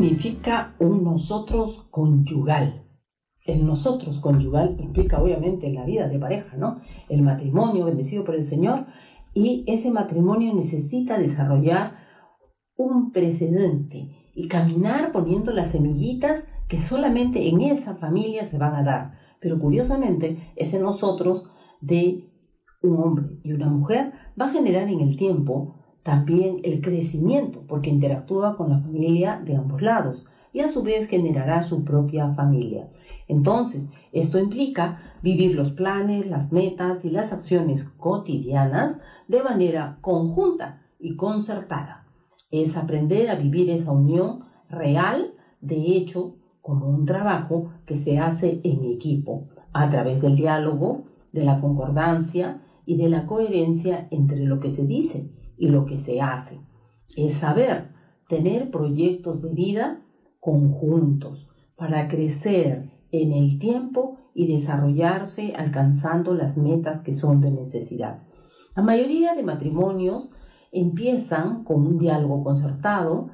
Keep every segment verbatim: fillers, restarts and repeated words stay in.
significa un nosotros conyugal? El nosotros conyugal implica obviamente la vida de pareja, ¿no? El matrimonio bendecido por el Señor, y ese matrimonio necesita desarrollar un precedente y caminar poniendo las semillitas que solamente en esa familia se van a dar. Pero curiosamente, ese nosotros de un hombre y una mujer va a generar en el tiempo también el crecimiento, porque interactúa con la familia de ambos lados y a su vez generará su propia familia. Entonces, esto implica vivir los planes, las metas y las acciones cotidianas de manera conjunta y concertada. Es aprender a vivir esa unión real, de hecho, como un trabajo que se hace en equipo, a través del diálogo, de la concordancia y de la coherencia entre lo que se dice y lo que se hace. Es saber tener proyectos de vida conjuntos para crecer en el tiempo y desarrollarse alcanzando las metas que son de necesidad. La mayoría de matrimonios empiezan con un diálogo concertado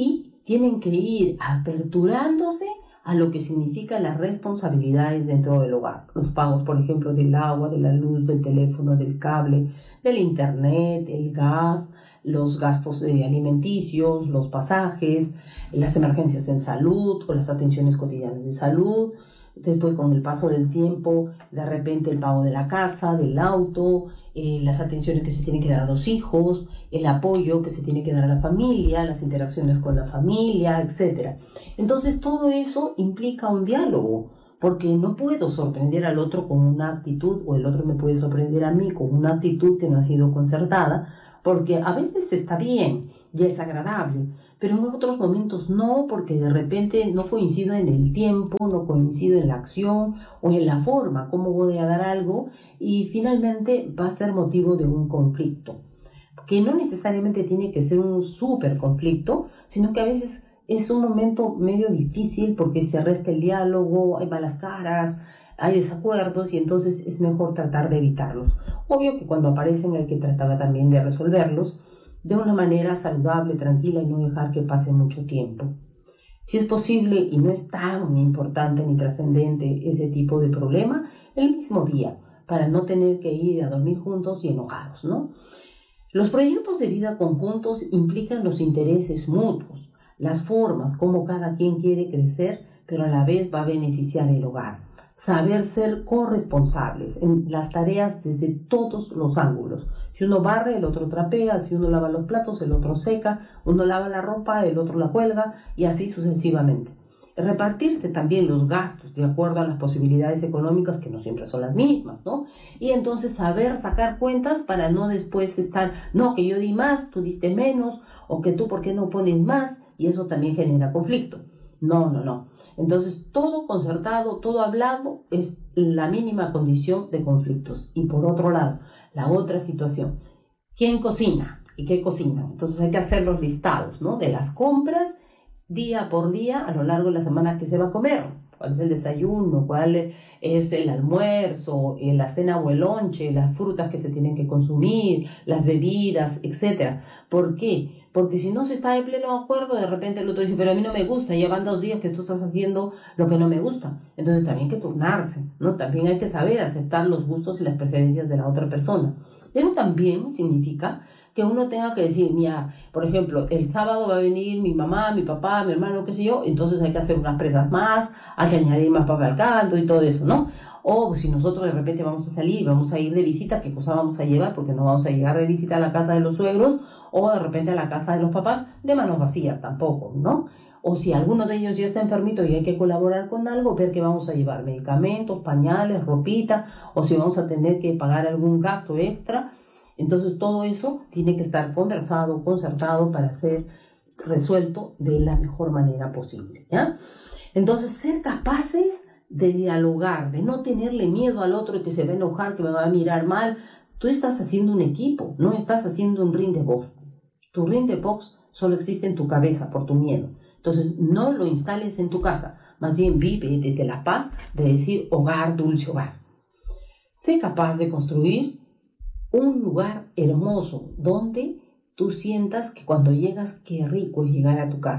y tienen que ir aperturándose a lo que significan las responsabilidades dentro del hogar. Los pagos, por ejemplo, del agua, de la luz, del teléfono, del cable, del internet, el gas, los gastos eh, alimenticios, los pasajes, las emergencias en salud o las atenciones cotidianas de salud. Después, con el paso del tiempo, de repente el pago de la casa, del auto, eh, las atenciones que se tienen que dar a los hijos, el apoyo que se tiene que dar a la familia, las interacciones con la familia, etcétera. Entonces, todo eso implica un diálogo, porque no puedo sorprender al otro con una actitud, o el otro me puede sorprender a mí con una actitud que no ha sido concertada, porque a veces está bien y es agradable, pero en otros momentos no, porque de repente no coincido en el tiempo, no coincido en la acción o en la forma, cómo voy a dar algo, y finalmente va a ser motivo de un conflicto, que no necesariamente tiene que ser un súper conflicto, sino que a veces es un momento medio difícil porque se resta el diálogo, hay malas caras, hay desacuerdos, y entonces es mejor tratar de evitarlos. Obvio que cuando aparecen hay que tratar también de resolverlos de una manera saludable, tranquila, y no dejar que pase mucho tiempo. Si es posible y no es tan importante ni trascendente ese tipo de problema, el mismo día, para no tener que ir a dormir juntos y enojados, ¿no? Los proyectos de vida conjuntos implican los intereses mutuos, las formas, cómo cada quien quiere crecer, pero a la vez va a beneficiar el hogar. Saber ser corresponsables en las tareas desde todos los ángulos. Si uno barre, el otro trapea; si uno lava los platos, el otro seca; uno lava la ropa, el otro la cuelga, y así sucesivamente. Repartirse también los gastos de acuerdo a las posibilidades económicas, que no siempre son las mismas, ¿no? Y entonces saber sacar cuentas para no después estar, no, que yo di más, tú diste menos, o que tú, ¿por qué no pones más? Y eso también genera conflicto. No, no, no. Entonces, todo concertado, todo hablado es la mínima condición de conflictos. Y por otro lado, la otra situación, ¿quién cocina y qué cocina? Entonces hay que hacer los listados, ¿no? De las compras día por día a lo largo de la semana que se va a comer. ¿Cuál es el desayuno? ¿Cuál es el almuerzo? La cena o el lonche, las frutas que se tienen que consumir, las bebidas, etcétera. ¿Por qué? Porque si no se está de pleno acuerdo, de repente el otro dice, pero a mí no me gusta, ya van dos días que tú estás haciendo lo que no me gusta. Entonces también hay que turnarse, ¿no? También hay que saber aceptar los gustos y las preferencias de la otra persona. Pero también significa que uno tenga que decir, mira, por ejemplo, el sábado va a venir mi mamá, mi papá, mi hermano, qué sé yo, entonces hay que hacer unas presas más, hay que añadir más papa al caldo y todo eso, ¿no? O si nosotros de repente vamos a salir, vamos a ir de visita, ¿qué cosa vamos a llevar? Porque no vamos a llegar de visita a la casa de los suegros o de repente a la casa de los papás de manos vacías tampoco, ¿no? O si alguno de ellos ya está enfermito y hay que colaborar con algo, ver qué vamos a llevar, medicamentos, pañales, ropita, o si vamos a tener que pagar algún gasto extra. Entonces todo eso tiene que estar conversado, concertado para ser resuelto de la mejor manera posible, ¿ya? Entonces ser capaces de dialogar, de no tenerle miedo al otro que se va a enojar, que me va a mirar mal. Tú estás haciendo un equipo, no estás haciendo un ring de box. Tu ring de box solo existe en tu cabeza por tu miedo. Entonces no lo instales en tu casa, más bien vive desde la paz de decir hogar, dulce hogar. Sé capaz de construir un lugar hermoso donde tú sientas que cuando llegas, qué rico es llegar a tu casa,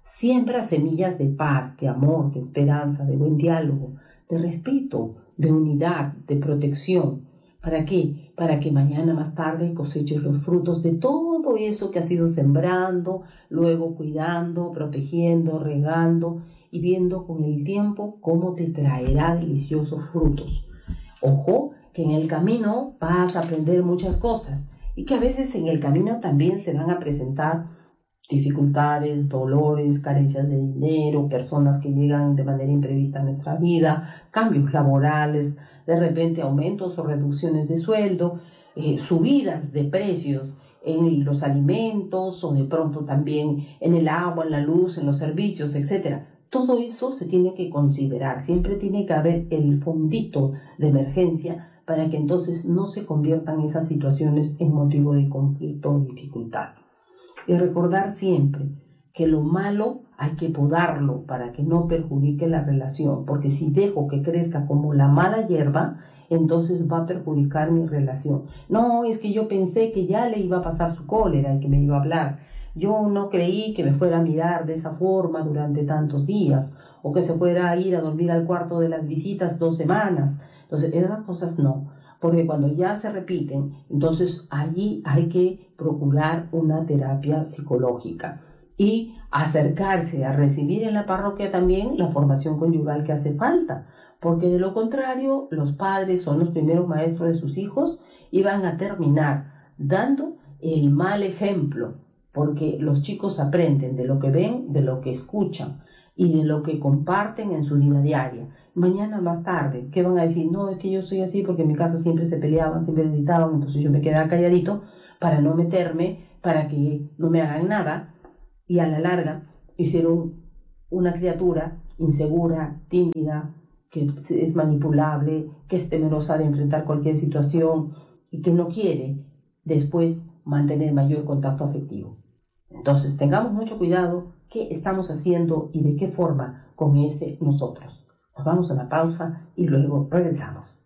Siembra semillas de paz, de amor, de esperanza, de buen diálogo, de respeto, de unidad, de protección. ¿Para qué? Para que mañana más tarde coseches los frutos de todo eso que has ido sembrando, luego cuidando, protegiendo, regando y viendo con el tiempo cómo te traerá deliciosos frutos. Ojo, que en el camino vas a aprender muchas cosas y que a veces en el camino también se van a presentar dificultades, dolores, carencias de dinero, personas que llegan de manera imprevista a nuestra vida, cambios laborales, de repente aumentos o reducciones de sueldo, eh, subidas de precios en los alimentos o de pronto también en el agua, en la luz, en los servicios, etcétera. Todo eso se tiene que considerar, siempre tiene que haber el fondito de emergencia para que entonces no se conviertan esas situaciones en motivo de conflicto o dificultad. Y recordar siempre que lo malo hay que podarlo para que no perjudique la relación, porque si dejo que crezca como la mala hierba, entonces va a perjudicar mi relación. No, es que yo pensé que ya le iba a pasar su cólera y que me iba a hablar. Yo no creí que me fuera a mirar de esa forma durante tantos días, o que se fuera a ir a dormir al cuarto de las visitas dos semanas. Entonces, esas cosas no. Porque cuando ya se repiten, entonces allí hay que procurar una terapia psicológica y acercarse a recibir en la parroquia también la formación conyugal que hace falta, porque de lo contrario los padres son los primeros maestros de sus hijos y van a terminar dando el mal ejemplo, porque los chicos aprenden de lo que ven, de lo que escuchan y de lo que comparten en su vida diaria. Mañana más tarde, ¿qué van a decir? No, es que yo soy así porque en mi casa siempre se peleaban, siempre gritaban, entonces yo me quedaba calladito para no meterme, para que no me hagan nada, y a la larga hicieron una criatura insegura, tímida, que es manipulable, que es temerosa de enfrentar cualquier situación y que no quiere después mantener mayor contacto afectivo. Entonces tengamos mucho cuidado qué estamos haciendo y de qué forma con ese nosotros. Nos vamos a la pausa y luego regresamos.